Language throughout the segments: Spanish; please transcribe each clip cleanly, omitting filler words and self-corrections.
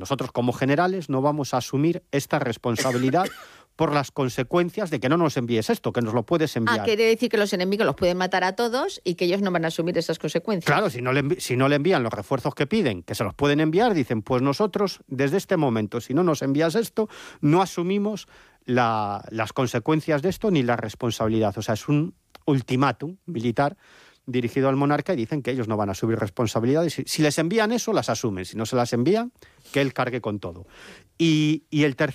nosotros como generales no vamos a asumir esta responsabilidad por las consecuencias de que no nos envíes esto, que nos lo puedes enviar. Quiere decir que los enemigos los pueden matar a todos y que ellos no van a asumir esas consecuencias. Claro, si no le envían los refuerzos que piden, que se los pueden enviar, dicen, pues nosotros, desde este momento, si no nos envías esto, no asumimos las consecuencias de esto ni la responsabilidad. O sea, es un ultimátum militar dirigido al monarca y dicen que ellos no van a asumir responsabilidades. Si les envían eso, las asumen. Si no se las envían, que él cargue con todo. Y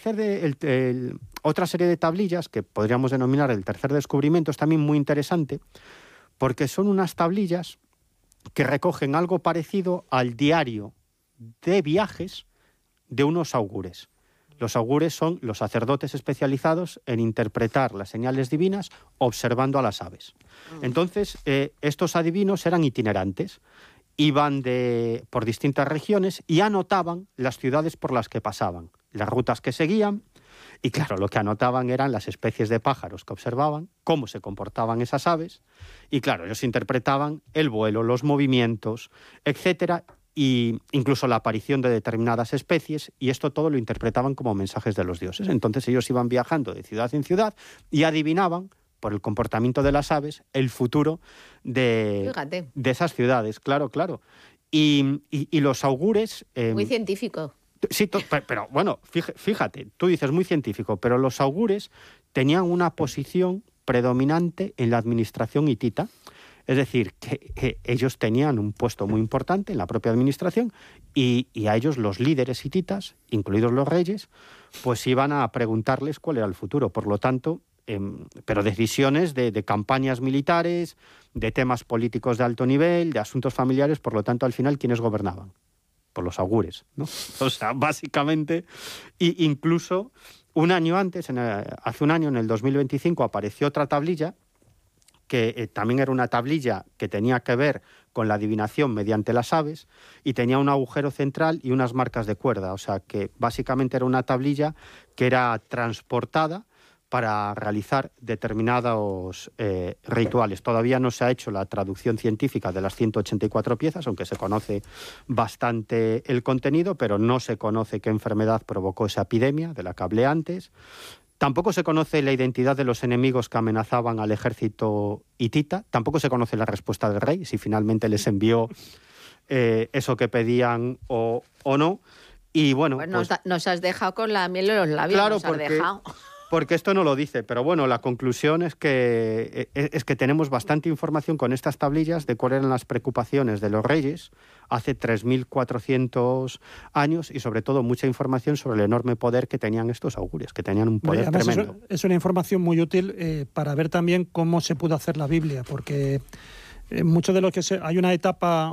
otra serie de tablillas, que podríamos denominar el tercer descubrimiento, es también muy interesante, porque son unas tablillas que recogen algo parecido al diario de viajes de unos augures. Los augures son los sacerdotes especializados en interpretar las señales divinas observando a las aves. Entonces, estos adivinos eran itinerantes, iban por distintas regiones y anotaban las ciudades por las que pasaban, las rutas que seguían, y claro, lo que anotaban eran las especies de pájaros que observaban, cómo se comportaban esas aves, y claro, ellos interpretaban el vuelo, los movimientos, etcétera, y incluso la aparición de determinadas especies, y esto todo lo interpretaban como mensajes de los dioses. Entonces ellos iban viajando de ciudad en ciudad y adivinaban, por el comportamiento de las aves, el futuro de esas ciudades. Claro. Y los augures... muy científico. Sí, pero bueno, fíjate, tú dices muy científico, pero los augures tenían una posición predominante en la administración hitita. Es decir, que ellos tenían un puesto muy importante en la propia administración y a ellos los líderes hititas, incluidos los reyes, pues iban a preguntarles cuál era el futuro. Por lo tanto, pero decisiones de campañas militares, de temas políticos de alto nivel, de asuntos familiares, por lo tanto, al final, ¿quiénes gobernaban? Por los augures, ¿no? O sea, básicamente, incluso un año antes, hace un año, en el 2025, apareció otra tablilla que también era una tablilla que tenía que ver con la adivinación mediante las aves y tenía un agujero central y unas marcas de cuerda. O sea, que básicamente era una tablilla que era transportada para realizar determinados rituales. Todavía no se ha hecho la traducción científica de las 184 piezas, aunque se conoce bastante el contenido, pero no se conoce qué enfermedad provocó esa epidemia de la que hablé antes. Tampoco se conoce la identidad de los enemigos que amenazaban al ejército hitita. Tampoco se conoce la respuesta del rey, si finalmente les envió eso que pedían o no. Y bueno, pues nos has dejado con la miel en los labios. Claro, porque esto no lo dice, pero bueno, la conclusión es que tenemos bastante información con estas tablillas de cuáles eran las preocupaciones de los reyes hace 3.400 años y sobre todo mucha información sobre el enorme poder que tenían estos augures, que tenían un poder tremendo. Es una información muy útil para ver también cómo se pudo hacer la Biblia, porque mucho de lo que hay una etapa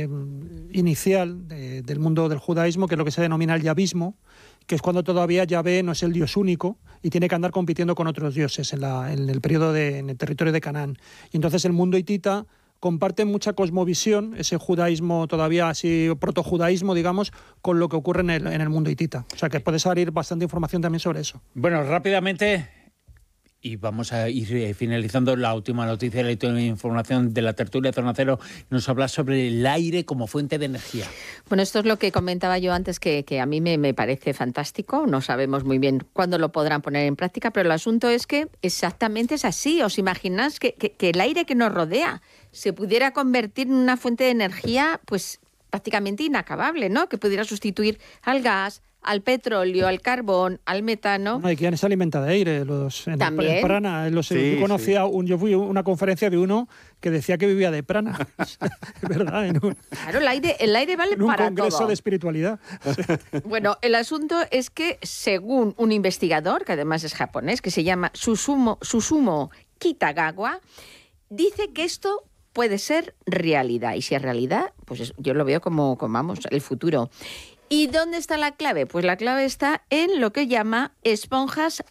inicial del mundo del judaísmo, que es lo que se denomina el yavismo, que es cuando todavía Yahvé no es el Dios único y tiene que andar compitiendo con otros dioses en el territorio de Canaán. Y entonces el mundo hitita comparte mucha cosmovisión, ese judaísmo todavía así, protojudaísmo, digamos, con lo que ocurre en el mundo hitita. O sea que puede salir bastante información también sobre eso. Bueno, rápidamente, y vamos a ir finalizando, la última noticia, la última información de la tertulia Tornacero, nos habla sobre el aire como fuente de energía. Bueno, esto es lo que comentaba yo antes, que a mí me parece fantástico. No sabemos muy bien cuándo lo podrán poner en práctica, pero el asunto es que exactamente es así. ¿Os imagináis que el aire que nos rodea se pudiera convertir en una fuente de energía pues prácticamente inacabable, ¿no? Que pudiera sustituir al gas, al petróleo, al carbón, al metano. Hay quien se alimenta de aire. También. En prana. Yo conocía, yo fui a una conferencia de uno que decía que vivía de prana. ¿Verdad? Claro, el aire vale para todo. En un congreso de espiritualidad. Bueno, el asunto es que, según un investigador, que además es japonés, que se llama Susumu Kitagawa, dice que esto puede ser realidad. Y si es realidad, pues yo lo veo como vamos, el futuro. ¿Y dónde está la clave? Pues la clave está en lo que llama esponjas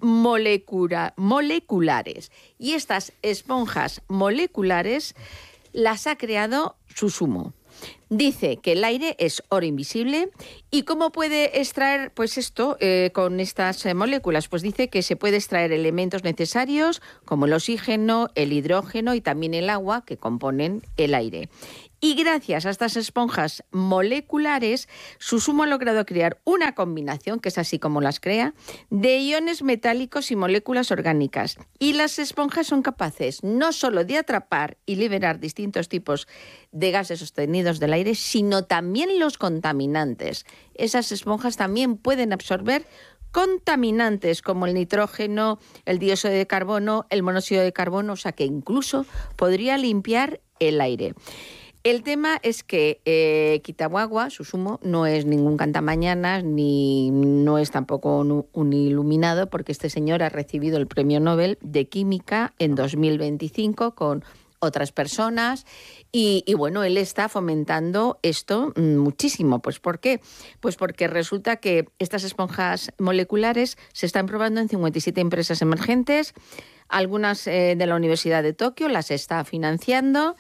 moleculares. Y estas esponjas moleculares las ha creado Susumu. Dice que el aire es oro invisible. ¿Y cómo puede extraer pues esto con estas moléculas? Pues dice que se puede extraer elementos necesarios como el oxígeno, el hidrógeno y también el agua que componen el aire. Y gracias a estas esponjas moleculares, Susumu ha logrado crear una combinación, que es así como las crea, de iones metálicos y moléculas orgánicas. Y las esponjas son capaces no solo de atrapar y liberar distintos tipos de gases sostenidos del aire, sino también los contaminantes. Esas esponjas también pueden absorber contaminantes como el nitrógeno, el dióxido de carbono, el monóxido de carbono, o sea que incluso podría limpiar el aire. El tema es que Kitazawa, Susumu, no es ningún cantamañanas ni no es tampoco un iluminado, porque este señor ha recibido el Premio Nobel de Química en 2025 con otras personas y bueno, él está fomentando esto muchísimo. Pues ¿por qué? Pues porque resulta que estas esponjas moleculares se están probando en 57 empresas emergentes. Algunas de la Universidad de Tokio las está financiando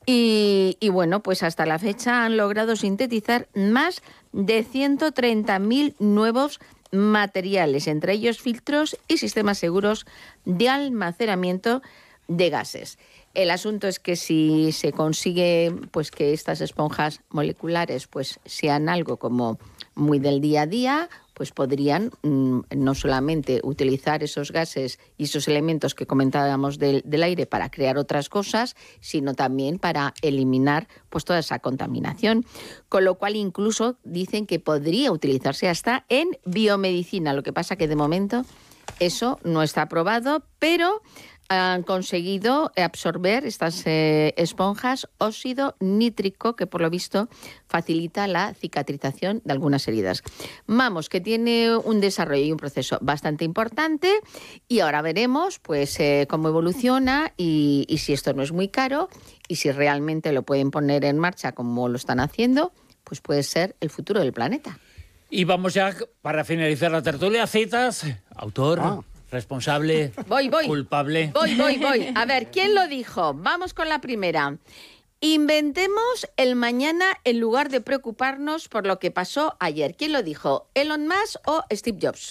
y bueno, pues hasta la fecha han logrado sintetizar más de 130.000 nuevos materiales, entre ellos filtros y sistemas seguros de almacenamiento de gases. El asunto es que si se consigue pues que estas esponjas moleculares pues sean algo como muy del día a día, pues podrían no solamente utilizar esos gases y esos elementos que comentábamos del aire para crear otras cosas, sino también para eliminar pues toda esa contaminación. Con lo cual incluso dicen que podría utilizarse hasta en biomedicina. Lo que pasa que de momento eso no está aprobado, pero han conseguido absorber estas esponjas óxido nítrico, que por lo visto facilita la cicatrización de algunas heridas. Vamos, que tiene un desarrollo y un proceso bastante importante y ahora veremos pues cómo evoluciona y si esto no es muy caro y si realmente lo pueden poner en marcha como lo están haciendo, pues puede ser el futuro del planeta. Y vamos ya, para finalizar la tertulia, citas, autor, responsable, voy. culpable. Voy. A ver, ¿quién lo dijo? Vamos con la primera. Inventemos el mañana en lugar de preocuparnos por lo que pasó ayer. ¿Quién lo dijo? ¿Elon Musk o Steve Jobs?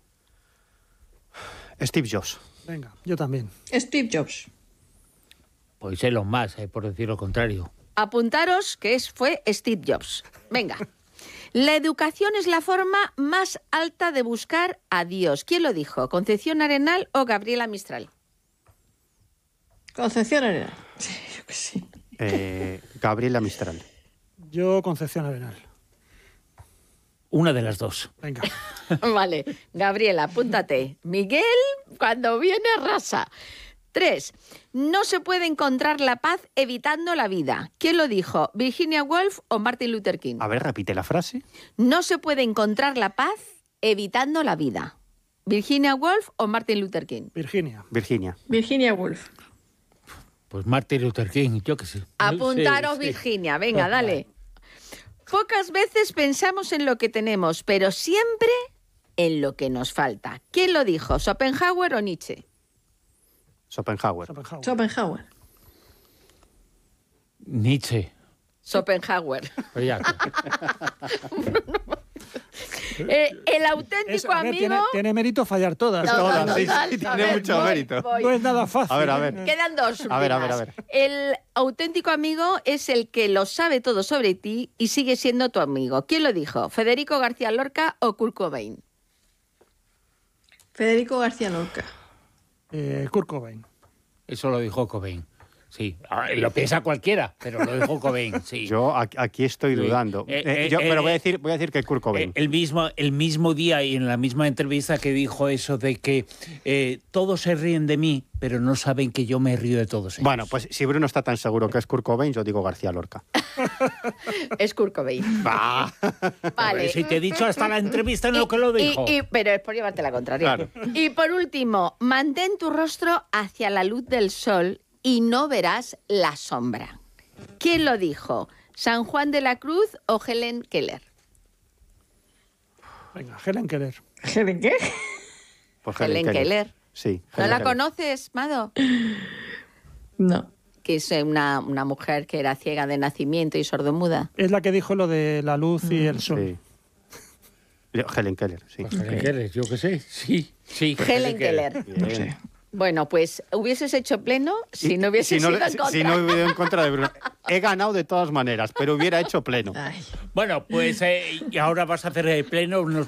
Steve Jobs. Venga, yo también. Steve Jobs. Pues Elon Musk, por decir lo contrario. Apuntaros que fue Steve Jobs. Venga. La educación es la forma más alta de buscar a Dios. ¿Quién lo dijo? ¿Concepción Arenal o Gabriela Mistral? Concepción Arenal. Sí, yo que sí. Gabriela Mistral. Yo, Concepción Arenal. Una de las dos. Venga. Vale, Gabriela, apúntate. Miguel, cuando viene arrasa. 3. No se puede encontrar la paz evitando la vida. ¿Quién lo dijo? ¿Virginia Woolf o Martin Luther King? A ver, repite la frase. No se puede encontrar la paz evitando la vida. ¿Virginia Woolf o Martin Luther King? Virginia. Virginia Woolf. Pues Martin Luther King, yo qué sé. Apuntaros, Sí. Virginia. Venga, dale. Pocas veces pensamos en lo que tenemos, pero siempre en lo que nos falta. ¿Quién lo dijo? ¿Schopenhauer o Nietzsche? Schopenhauer. Schopenhauer. Nietzsche. Schopenhauer. Pues ya. El auténtico A ver, amigo... tiene mérito fallar todas. Todas, sí, total. tiene A ver, mucho mérito. voy. No es nada fácil. A ver. Quedan dos. A ver. últimas. El auténtico amigo es el que lo sabe todo sobre ti y sigue siendo tu amigo. ¿Quién lo dijo? ¿Federico García Lorca o Kurt Cobain? Federico García Lorca. Kurt Cobain. Eso lo dijo Cobain. Sí, lo piensa cualquiera, pero lo dijo Cobain, sí. Yo aquí estoy dudando. Pero voy a decir que Kurt Cobain. El mismo día y en la misma entrevista que dijo eso de que todos se ríen de mí, pero no saben que yo me río de todos ellos. Bueno, pues si Bruno está tan seguro que es Kurt Cobain, yo digo García Lorca. Es Kurt Cobain. Bah. Vale. Si te he dicho hasta la entrevista en lo que lo dijo. Pero es por llevarte la contraria. Claro. Y por último, mantén tu rostro hacia la luz del sol y no verás la sombra. ¿Quién lo dijo? ¿San Juan de la Cruz o Helen Keller? Venga, Helen Keller. ¿Helen qué? Pues Helen Keller. Sí. ¿No Helen la Keller. conoces, Mado? No. Que es una mujer que era ciega de nacimiento y sordomuda. Es la que dijo lo de la luz y el sol. Sí. Helen Keller, sí. Pues, ¿qué quieres? Yo qué sé, sí. Helen Keller. Bien. No sé. Bueno, pues hubieses hecho pleno si no hubieses ido en contra. Si no hubiera ido en contra de Bruno. He ganado de todas maneras, pero hubiera hecho pleno. Ay. Bueno, pues y ahora vas a hacer pleno. Nos